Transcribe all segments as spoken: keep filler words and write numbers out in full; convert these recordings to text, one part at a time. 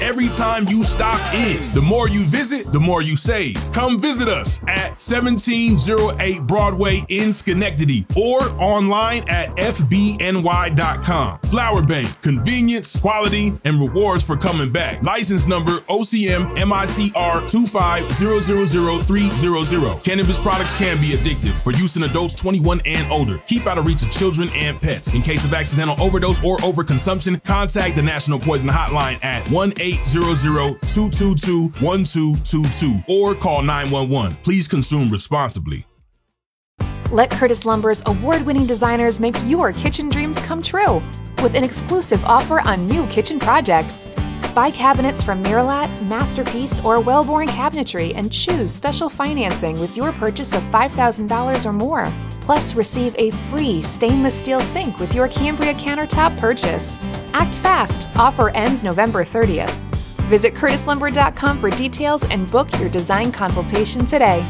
every time you stop in. The more you visit, the more you save. Come visit us at seventeen oh eight Broadway in Schenectady or online at f b n y dot com. Flower Bank, convenience, quality, and rewards for coming back. License number O C M M I C R two five zero zero zero three zero zero. Cannabis products can be addictive. For use in adults twenty-one and older. Keep out of reach of children and pets. In case of accidental overdose or overconsumption, contact the National Poison Hotline at one eight hundred, two two two, one two two two or call nine one one. Please consume responsibly. Let Curtis Lumber's award-winning designers make your kitchen dreams come true with an exclusive offer on new kitchen projects. Buy cabinets from Miralat, Masterpiece, or Wellborn Cabinetry and choose special financing with your purchase of five thousand dollars or more. Plus, receive a free stainless steel sink with your Cambria countertop purchase. Act fast. Offer ends November thirtieth. Visit curtis lumber dot com for details and book your design consultation today.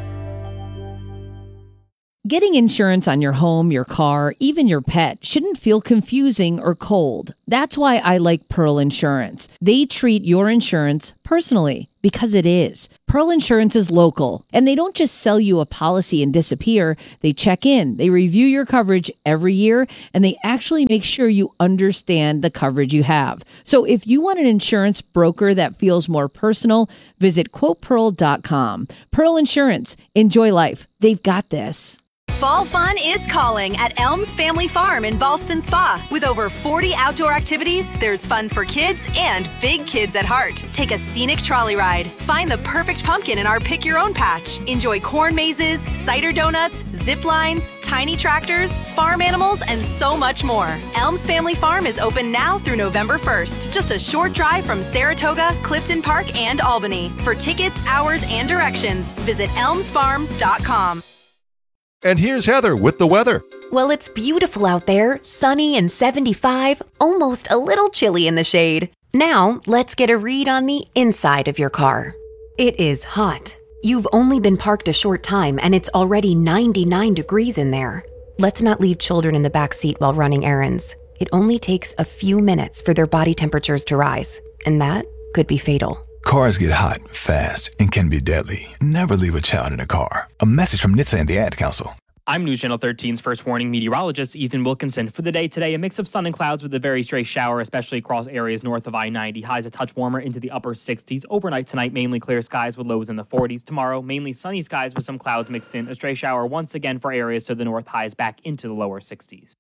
Getting insurance on your home, your car, even your pet shouldn't feel confusing or cold. That's why I like Pearl Insurance. They treat your insurance personally, because it is. Pearl Insurance is local, and they don't just sell you a policy and disappear. They check in, they review your coverage every year, and they actually make sure you understand the coverage you have. So if you want an insurance broker that feels more personal, visit quote pearl dot com. Pearl Insurance. Enjoy life. They've got this. Fall fun is calling at Elms Family Farm in Ballston Spa. With over forty outdoor activities, there's fun for kids and big kids at heart. Take a scenic trolley ride. Find the perfect pumpkin in our Pick Your Own patch. Enjoy corn mazes, cider donuts, zip lines, tiny tractors, farm animals, and so much more. Elms Family Farm is open now through November first. Just a short drive from Saratoga, Clifton Park, and Albany. For tickets, hours, and directions, visit elms farms dot com. And here's Heather with the weather. Well, it's beautiful out there, sunny and seventy-five, almost a little chilly in the shade. Now, let's get a read on the inside of your car. It is hot. You've only been parked a short time and it's already ninety-nine degrees in there. Let's not leave children in the back seat while running errands. It only takes a few minutes for their body temperatures to rise, and that could be fatal. Cars get hot, fast, and can be deadly. Never leave a child in a car. A message from N H T S A and the Ad Council. I'm News Channel thirteen's first warning meteorologist Ethan Wilkinson. For the day today, a mix of sun and clouds with a very stray shower, especially across areas north of I ninety. Highs a touch warmer into the upper sixties. Overnight tonight, mainly clear skies with lows in the forties. Tomorrow, mainly sunny skies with some clouds mixed in. A stray shower once again for areas to the north. Highs back into the lower sixties.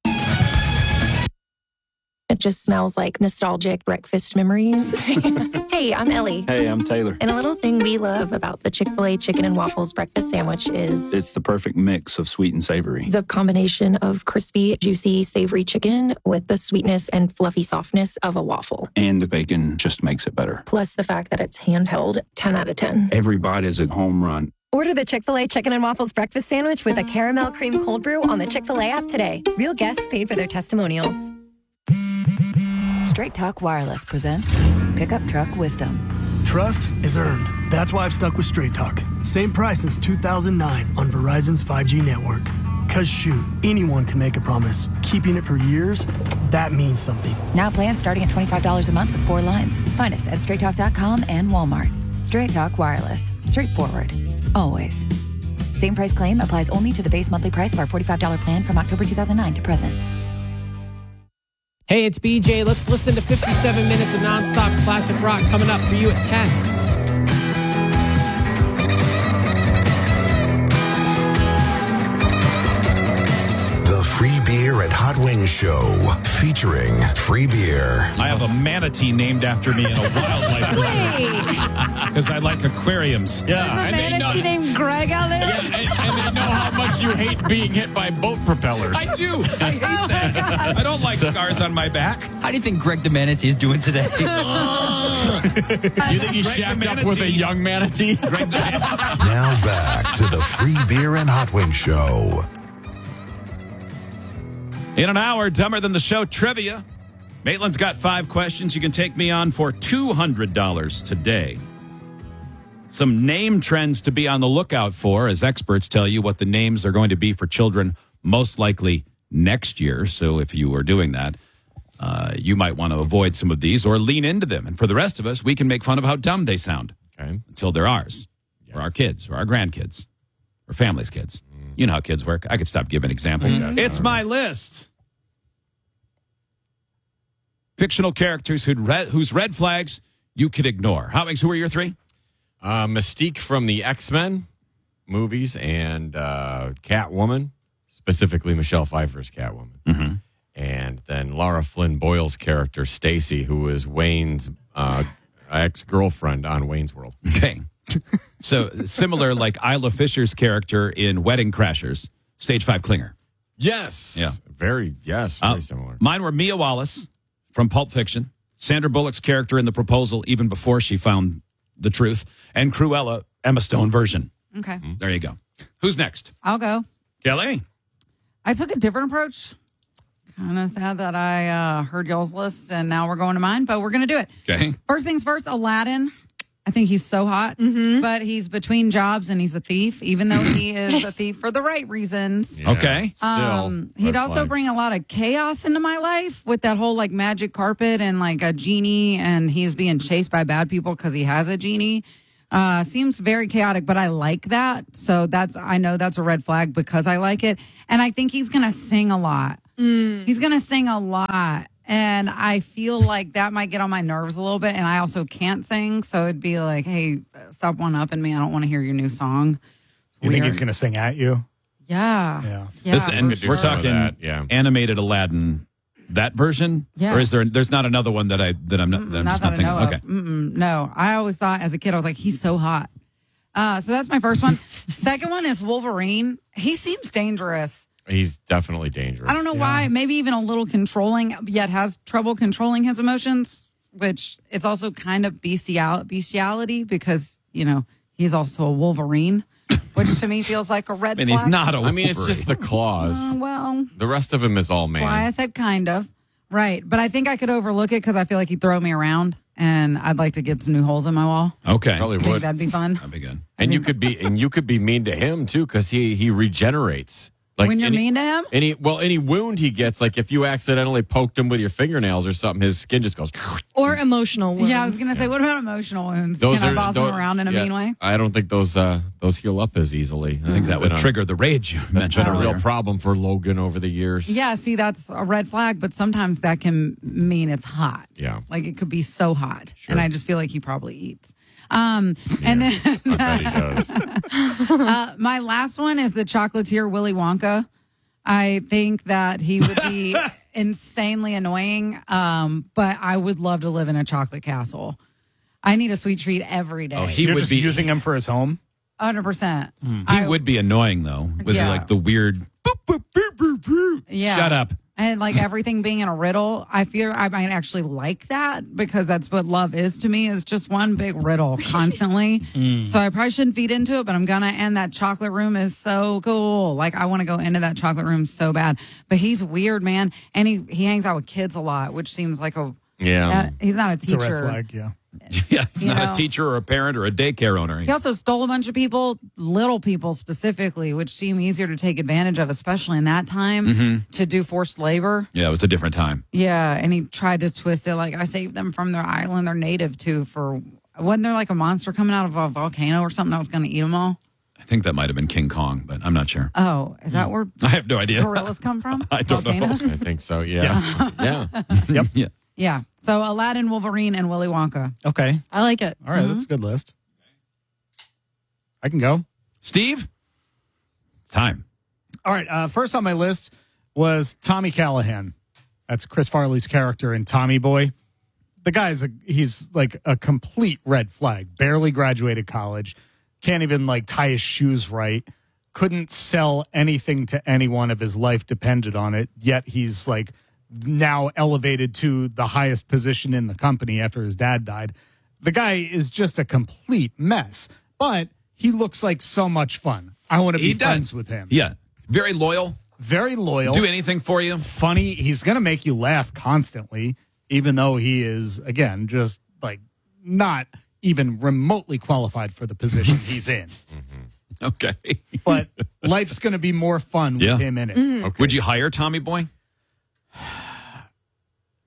It just smells like nostalgic breakfast memories. Hey, I'm Ellie. Hey, I'm Taylor. And a little thing we love about the Chick-fil-A chicken and waffles breakfast sandwich is it's the perfect mix of sweet and savory. The combination of crispy, juicy, savory chicken with the sweetness and fluffy softness of a waffle. And the bacon just makes it better. Plus the fact that it's handheld, ten out of ten. Every bite is a home run. Order the Chick-fil-A Chicken and Waffles breakfast sandwich with a caramel cream cold brew on the Chick-fil-A app today. Real guests paid for their testimonials. Straight Talk Wireless presents Pickup Truck Wisdom. Trust is earned. That's why I've stuck with Straight Talk. Same price since two thousand nine on Verizon's five G network. Cause shoot, anyone can make a promise. Keeping it for years, that means something. Now plans starting at twenty-five dollars a month with four lines. Find us at straight talk dot com and Walmart. Straight Talk Wireless. Straightforward. Always. Same price claim applies only to the base monthly price of our forty-five dollars plan from October two thousand nine to present. Hey, it's B J. Let's listen to fifty-seven minutes of nonstop classic rock coming up for you at ten. The Free Beer and Hot Wings Show, featuring free beer. I have a manatee named after me in a wildlife reserve because I like aquariums. Yeah, There's a and manatee they know, named Greg out there. Yeah, and, and they know how much you hate being hit by boat propellers. I do. I hate oh that. I don't like scars on my back. How do you think Greg the manatee is doing today? Do you think he's shacked up with a young manatee? Greg the manatee. Now back to the Free Beer and Hot Wings Show. In an hour, Dumber Than the Show trivia. Maitland's got five questions. You can take me on for two hundred dollars today. Some name trends to be on the lookout for as experts tell you what the names are going to be for children most likely next year. So if you are doing that, Uh, you might want to avoid some of these or lean into them. And for the rest of us, we can make fun of how dumb they sound okay. until they're ours, or our kids, or our grandkids, or family's kids. Mm. You know how kids work. I could stop giving examples. Mm. It's my list. Fictional characters who'd re- whose red flags you could ignore. Howings, who are your three? Uh, Mystique from the X-Men movies and uh, Catwoman, specifically Michelle Pfeiffer's Catwoman. Mm-hmm. And then Lara Flynn Boyle's character, Stacy, who is Wayne's uh, ex-girlfriend on Wayne's World. Okay. So similar like Isla Fisher's character in Wedding Crashers, Stage five Clinger. Yes. Yeah. Very, yes, very uh, similar. Mine were Mia Wallace from Pulp Fiction, Sandra Bullock's character in The Proposal, even before she found the truth, and Cruella, Emma Stone version. Okay. There you go. Who's next? I'll go. Kelly? I took a different approach. Kind of sad that I uh, heard y'all's list and now we're going to mine, but we're going to do it. Okay. First things first, Aladdin. I think he's so hot, Mm-hmm. but he's between jobs and he's a thief, even though he is a thief for the right reasons. Yeah, okay. Still, Um, he'd also flag. bring a lot of chaos into my life with that whole like magic carpet and like a genie, and he's being chased by bad people because he has a genie. Uh, seems very chaotic, but I like that. So that's, I know that's a red flag because I like it. And I think he's going to sing a lot. Mm. He's going to sing a lot. And I feel like that might get on my nerves a little bit. And I also can't sing. So it'd be like, hey, stop one-upping me. I don't want to hear your new song. You think he's going to sing at you? Yeah. Yeah. Yeah. This, and do we're some of talking that, yeah. animated Aladdin, that version? Yeah. Or is there, there's not another one that I, that I'm not, that I'm Not just that not I thinking know of. of. Okay. Mm-mm, no, I always thought as a kid, I was like, he's so hot. Uh, so that's my first one. Second one is Wolverine. He seems dangerous. He's definitely dangerous. I don't know why. Maybe even a little controlling, yet has trouble controlling his emotions, which is also kind of bestial- bestiality because, you know, he's also a Wolverine, which to me feels like a red And he's flag. not a I mean, it's just the claws. Uh, well, The rest of him is all that's why I man. said kind of. Right. But I think I could overlook it because I feel like he'd throw me around and I'd like to get some new holes in my wall. Okay. Probably I think would. that'd be fun. That'd be good. And you could be and you could be mean to him too, because he he regenerates. Like When you're any, mean to him? any well, any wound he gets, like if you accidentally poked him with your fingernails or something, his skin just goes. Or emotional wounds. Yeah, I was gonna say, what about emotional wounds? Those Can are I boss those- them around in a yeah, mean way? I don't think those uh, those heal up as easily. I think that would trigger the rage you That's mentioned been a earlier. real problem for Logan over the years. Yeah, see, that's a red flag, but sometimes that can mean it's hot. Yeah. Like it could be so hot. Sure. And I just feel like he probably eats. Um, and then I bet he does. uh, my last one is the chocolatier Willy Wonka. I think that he would be insanely annoying, um, but I would love to live in a chocolate castle. I need a sweet treat every day. Oh, he You're would just be using him for his home? one hundred percent. He would be annoying though, with Yeah. like the weird. Boop, boop, boop, boop, boop. Yeah. Shut up. And like everything being in a riddle, I fear I might actually like that because that's what love is to me, is just one big riddle constantly. Mm. So I probably shouldn't feed into it, but I'm gonna. And that chocolate room is so cool. Like I want to go into that chocolate room so bad. But he's weird, man, and he he hangs out with kids a lot, which seems like a Yeah. uh, he's not a It's a teacher. red flag, yeah. Yeah, it's You not know. a teacher or a parent or a daycare owner. He also stole a bunch of people, little people specifically, which seem easier to take advantage of, especially in that time, Mhm. to do forced labor. Yeah, it was a different time. Yeah, and he tried to twist it like I saved them from their island they're native to for wasn't there like a monster coming out of a volcano or something that was going to eat them all? I think that might have been King Kong, but I'm not sure. Oh, is that where I have no idea. gorillas come from? I don't Volcanoes? I think so. Yeah. Yeah. Yep. Yeah. Yeah. So Aladdin, Wolverine, and Willy Wonka. Okay. I like it. All right, that's a good list. I can go. Steve? Time. All right. Uh, first on my list was Tommy Callahan. That's Chris Farley's character in Tommy Boy. The guy's a, he's like a complete red flag. Barely graduated college. Can't even like tie his shoes right. Couldn't sell anything to anyone if his life depended on it. Yet he's like now elevated to the highest position in the company after his dad died. The guy is just a complete mess, but he looks like so much fun. I want to be He does. friends with him. Yeah. Very loyal. Very loyal. Do anything for you. Funny. He's going to make you laugh constantly, even though he is, again, just like not even remotely qualified for the position he's in. Okay. But life's going to be more fun with Yeah. him in it. Mm-hmm. Okay. Would you hire Tommy Boy?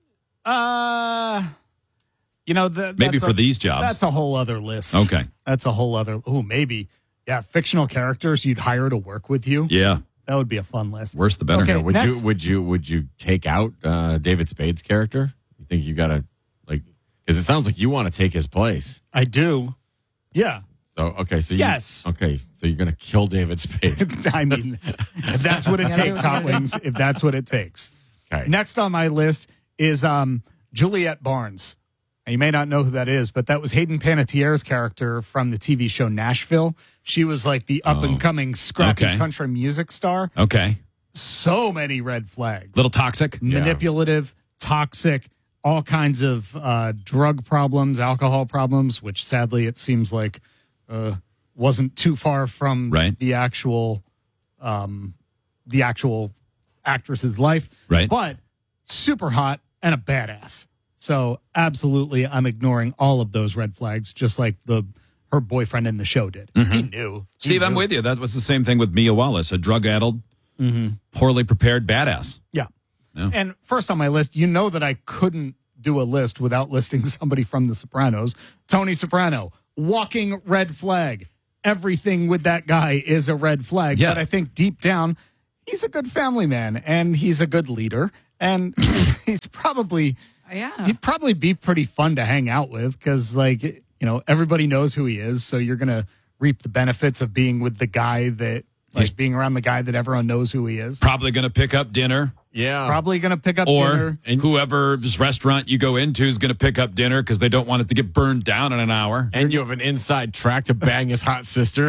Uh, you know, the, Maybe that's for a- these jobs. That's a whole other list. Okay. That's a whole other. Oh, maybe. Yeah, fictional characters you'd hire to work with you. Yeah. That would be a fun list. Worse the better. Okay, would next. you would you would you take out uh, David Spade's character? You think you gotta like because it sounds like you want to take his place. I do. Yeah. So okay, so you, Yes. okay, so you're gonna kill David Spade. I mean, if that's what it takes, Hot Wings, if that's what it takes. Okay. Next on my list is um, Juliette Barnes. Now, you may not know who that is, but that was Hayden Panettiere's character from the T V show Nashville. She was like the up and coming scrappy Okay. country music star. Okay. So many red flags. Little toxic. Manipulative, toxic, all kinds of uh, drug problems, alcohol problems, which sadly it seems like uh, wasn't too far from Right. the actual um, the actual actress's life. Right. But super hot and a badass. So absolutely, I'm ignoring all of those red flags, just like the her boyfriend in the show did. He knew. He Steve, I'm knew. with you. That was the same thing with Mia Wallace, a drug-addled, Mhm. poorly prepared badass. Yeah. Yeah. And first on my list, you know that I couldn't do a list without listing somebody from The Sopranos. Tony Soprano, walking red flag. Everything with that guy is a red flag. Yeah. But I think deep down, he's a good family man and he's a good leader. And he's probably, Yeah. he'd probably be pretty fun to hang out with because, like, you know, everybody knows who he is. So you're going to reap the benefits of being with the guy that, like, He's- being around the guy that everyone knows who he is. Probably going to pick up dinner. Yeah. Probably going to pick up Or dinner. and whoever's restaurant you go into is going to pick up dinner because they don't want it to get burned down in an hour. And you have an inside track to bang his hot sister.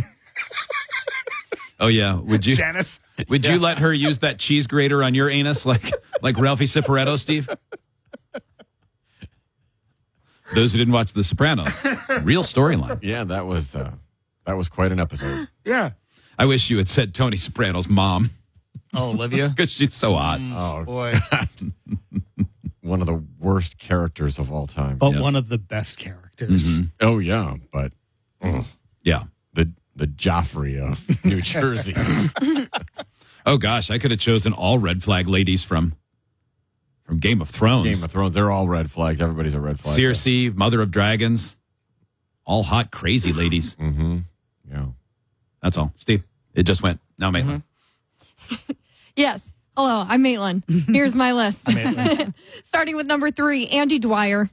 Oh yeah, would you? Janice. Would you let her use that cheese grater on your anus like like Ralphie Cifaretto, Steve? Those who didn't watch The Sopranos, real storyline. Yeah, that was uh, that was quite an episode. Yeah. I wish you had said Tony Soprano's mom Oh, Olivia. because she's so hot. Oh, Boy. one of the worst characters of all time. But Yep. one of the best characters. Mhm. Oh yeah, but ugh, Yeah. the the Joffrey of New Jersey. Oh gosh, I could have chosen all red flag ladies from from Game of Thrones. Game of Thrones, they're all red flags. Everybody's a red flag. Cersei, Mother of Dragons, all hot, crazy ladies. Mm-hmm. Yeah. That's all. Steve, it just went. Now Maitland. Yes. Hello, I'm Maitland. Here's my list. Maitland. Starting with number three, Andy Dwyer.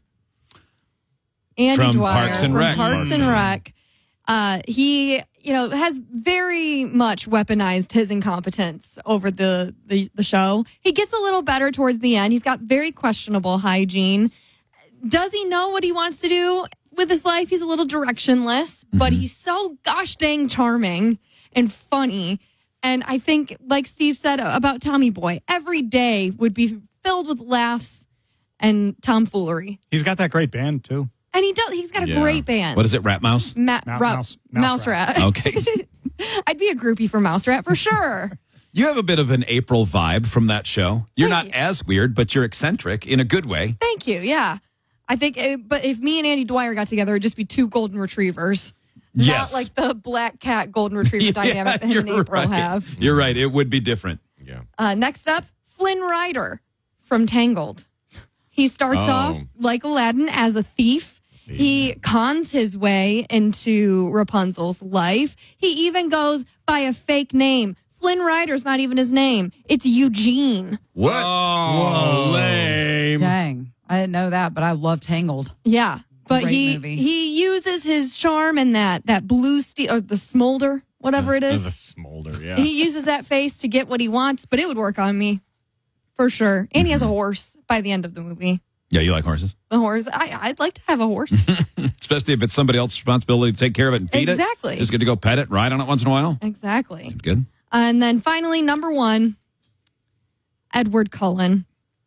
Andy From Dwyer Parks and from Rec. Parks Parks and and Rec. Uh, he, you know, has very much weaponized his incompetence over the, the the show. He gets a little better towards the end. He's got very questionable hygiene. Does he know what he wants to do with his life? He's a little directionless, but he's so gosh dang charming and funny. And I think, like Steve said about Tommy Boy, every day would be filled with laughs and tomfoolery. He's got that great band, too. And he does. He's got a Yeah. great band. What is it, Rat Mouse? Ma- Mouse- Ra- Mouse- Mouse, Mouse Rat. Okay. I'd be a groupie for Mouse Rat for sure. You have a bit of an April vibe from that show. You're Thank not you. as weird, but you're eccentric in a good way. Thank you. Yeah. I think, it, but if me and Andy Dwyer got together, it'd just be two golden retrievers. Yes. Not like the black cat golden retriever dynamic that him and you're April right. have. You're right. It would be different. Yeah. Uh, next up, Flynn Rider from Tangled. He starts Oh. off like Aladdin as a thief. He cons his way into Rapunzel's life. He even goes by a fake name. Flynn Rider's not even his name. It's Eugene. What? Oh, lame. Dang. I didn't know that, but I love Tangled. Yeah. But Great he movie. he uses his charm and that that blue steel or the smolder, whatever it There's is. a smolder, yeah. He uses that face to get what he wants, but it would work on me. For sure. And he has a horse by the end of the movie. Yeah, you like horses, The horse. I, I'd like to have a horse. especially if it's somebody else's responsibility to take care of it and feed Exactly. it. Just get to go pet it, ride on it once in a while. Exactly. Good. And then finally, number one, Edward Cullen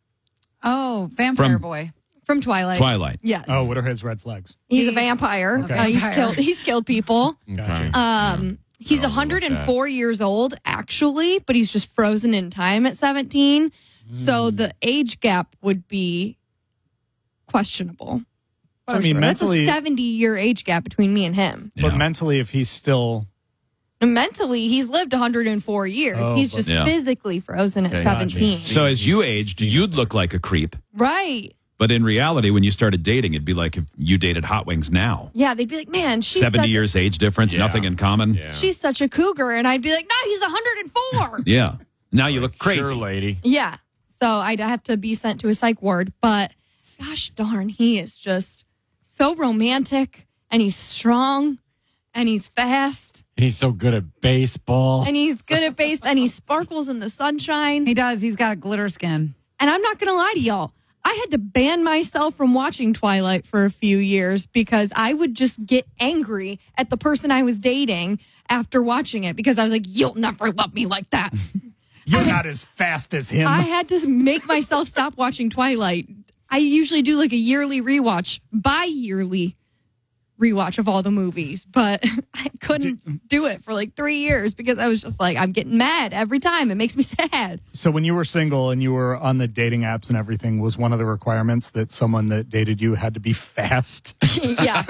Oh, Vampire From- Boy. from Twilight. Twilight. Yes. Oh, what are his red flags? He's a He's vampire. a Uh, he's vampire. killed. He's killed people. Okay. Um, he's I don't know one hundred four about years old actually, but he's just frozen in time at seventeen. So the age gap would be questionable. But I for mean, sure. mentally, that's a seventy year age gap between me and him. but Yeah. mentally, if he's still Mentally, he's lived one hundred four years. Oh, he's but- just Yeah. physically frozen at Okay. seventeen. So as you aged, you'd look like a creep. Right. But in reality, when you started dating, it'd be like if you dated Hot Wings now. Yeah, they'd be like, man, she's seventy such, years age difference, nothing in common. she's such a cougar. And I'd be like, no, he's one hundred four. Yeah. Now you look crazy. Sure, lady. Yeah. So I'd have to be sent to a psych ward. But gosh darn, he is just so romantic and he's strong and he's fast And he's so good at baseball. and he's good at baseball and he sparkles in the sunshine. He does. He's got a glitter skin. And I'm not going to lie to y'all. I had to ban myself from watching Twilight for a few years because I would just get angry at the person I was dating after watching it because I was like, you'll never love me like that. You're not as fast as him. I had to make myself stop watching Twilight. I usually do like a yearly rewatch, bi-yearly rewatch of all the movies, but I couldn't do it for like three years because I was just like, I'm getting mad every time. It makes me sad. So when you were single and you were on the dating apps and everything, was one of the requirements that someone that dated you had to be fast? Yeah.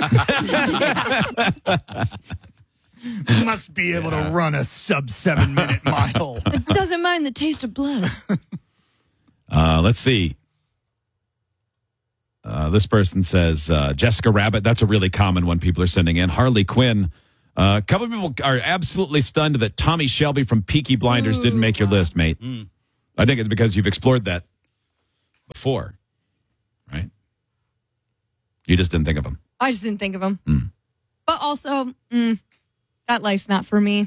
Must be able to run a sub seven minute mile. It doesn't mind the taste of blood. Uh, let's see. Uh, this person says uh, Jessica Rabbit. That's a really common one people are sending in. Harley Quinn. Uh, a couple of people are absolutely stunned that Tommy Shelby from Peaky Blinders Ooh, didn't make your wow. list, mate. Mm. I think it's because you've explored that before, right? You just didn't think of him. I just didn't think of him. But also, mm, that life's not for me.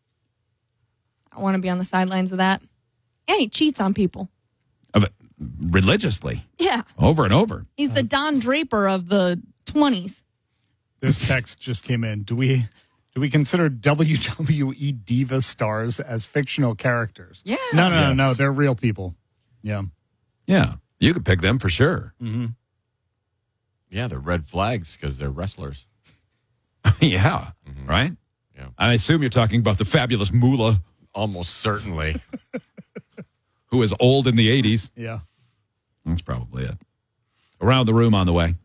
I want to be on the sidelines of that. And he cheats on people. Of it, religiously, Yeah. over and over. He's the Don Draper of the twenties. This text just came in. Do we do we consider W W E diva stars as fictional characters? Yeah. No, no, Yes. no, no. They're real people. Yeah. Yeah, you could pick them for sure. Mm-hmm. Yeah, they're red flags because they're wrestlers. Yeah, right? Yeah. I assume you're talking about the fabulous Moolah, Almost certainly. who was old in the eighties. Yeah. That's probably it. Around the room on the way.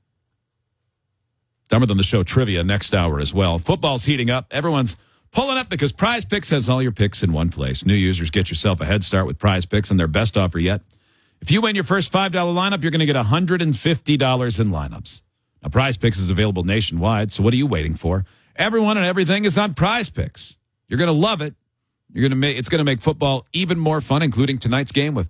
Dumber Than the Show trivia next hour as well. Football's heating up. Everyone's pulling up because Prize Picks has all your picks in one place. New users, get yourself a head start with Prize Picks and their best offer yet. If you win your first five dollar lineup, you're going to get one hundred fifty dollars in lineups. Now, Prize Picks is available nationwide, so what are you waiting for? Everyone and everything is on Prize Picks. You're going to love it. You're going to make it's going to make football even more fun, including tonight's game with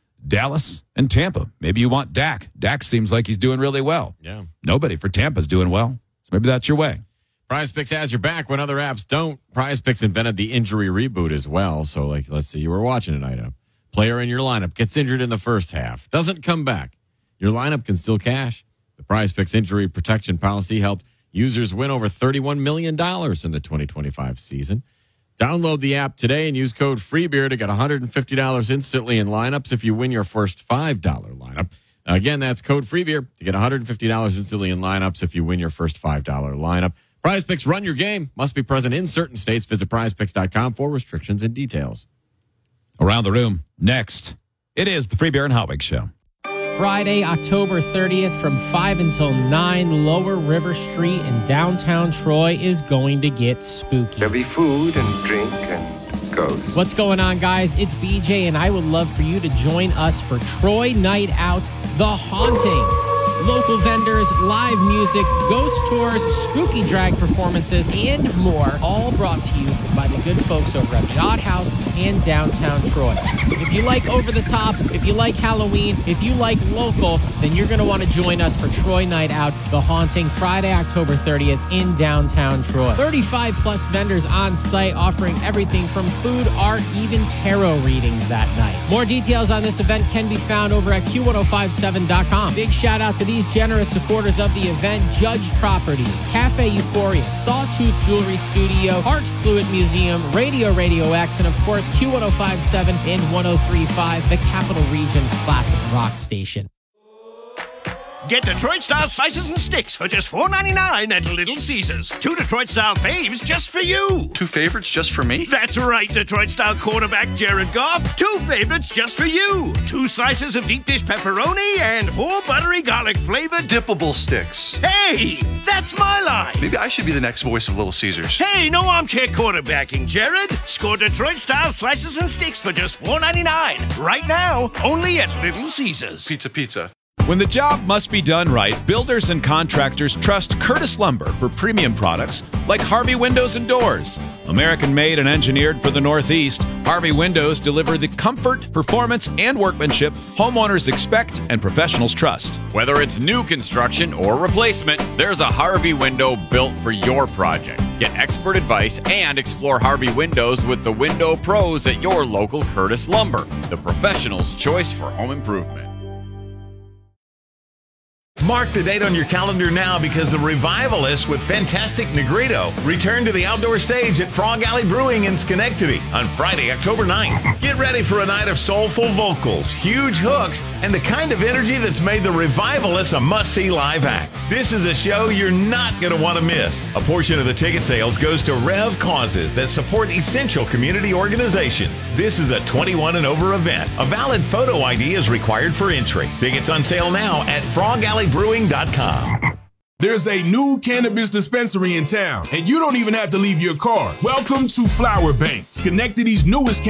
Dallas and Tampa. Maybe you want Dak. Dak seems like he's doing really well. Yeah. Nobody for Tampa's doing well. So maybe that's your way. Prize Picks has your back when other apps don't. Prize Picks invented the injury reboot as well. So, like, let's say you were watching tonight. A player in your lineup gets injured in the first half, doesn't come back. Your lineup can still cash. The Prize Picks injury protection policy helped users win over thirty-one million dollars in the twenty twenty-five season. Download the app today and use code FREEBEER to get one hundred fifty dollars instantly in lineups if you win your first five dollar lineup. Again, that's code FREEBEER to get one hundred fifty dollars instantly in lineups if you win your first five dollar lineup. Prize Picks, run your game. Must be present in certain states. Visit prize picks dot com for restrictions and details. Around the room, next, it is the Free Beer and Hot Wings Show. Friday, October thirtieth from five until nine, Lower River Street in downtown Troy is going to get spooky. There'll be food and drink and ghosts. What's going on, guys? It's B J, and I would love for you to join us for Troy Night Out, The Haunting. Local vendors, live music, ghost tours, spooky drag performances, and more, all brought to you by the good folks over at the Odd House in downtown Troy. If you like over the top, if you like Halloween, if you like local, then you're going to want to join us for Troy Night Out, The Haunting, Friday, October thirtieth in downtown Troy. thirty-five plus vendors on site offering everything from food, art, even tarot readings that night. More details on this event can be found over at Q ten fifty-seven dot com. Big shout out to these generous supporters of the event: Judge Properties, Cafe Euphoria, Sawtooth Jewelry Studio, Art Cluett Museum, Radio Radio X, and of course Q ten fifty-seven and ten thirty-five, the Capital Region's classic rock station. Get Detroit-style slices and sticks for just four ninety-nine at Little Caesars. Two Detroit-style faves just for you. Two favorites just for me? That's right, Detroit-style quarterback Jared Goff. Two favorites just for you. Two slices of deep dish pepperoni and four buttery garlic-flavored dippable sticks. Hey, that's my line. Maybe I should be the next voice of Little Caesars. Hey, no armchair quarterbacking, Jared. Score Detroit-style slices and sticks for just four ninety-nine. Right now, only at Little Caesars. Pizza, pizza. When the job must be done right, builders and contractors trust Curtis Lumber for premium products like Harvey Windows and Doors. American-made and engineered for the Northeast, Harvey Windows deliver the comfort, performance, and workmanship homeowners expect and professionals trust. Whether it's new construction or replacement, there's a Harvey window built for your project. Get expert advice and explore Harvey Windows with the window pros at your local Curtis Lumber, the professional's choice for home improvement. Mark the date on your calendar now because the Revivalists with Fantastic Negrito return to the outdoor stage at Frog Alley Brewing in Schenectady on Friday, October ninth. Get ready for a night of soulful vocals, huge hooks, and the kind of energy that's made the Revivalists a must-see live act. This is a show you're not going to want to miss. A portion of the ticket sales goes to Rev causes that support essential community organizations. This is a twenty-one and over event. A valid photo I D is required for entry. Tickets on sale now at frog alley brewing dot com. There's a new cannabis dispensary in town, and you don't even have to leave your car. Welcome to Flower Bank, Schenectady's newest cannabis